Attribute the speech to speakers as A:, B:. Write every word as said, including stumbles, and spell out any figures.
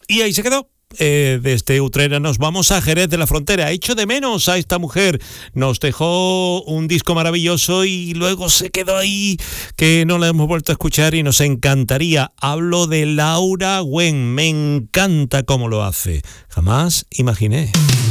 A: Y ahí se quedó. Eh, desde Utrera nos vamos a Jerez de la Frontera. Echo de menos a esta mujer. Nos dejó un disco maravilloso y luego se quedó ahí, que no la hemos vuelto a escuchar y nos encantaría. Hablo de Laura Gwen. Me encanta cómo lo hace. Jamás imaginé.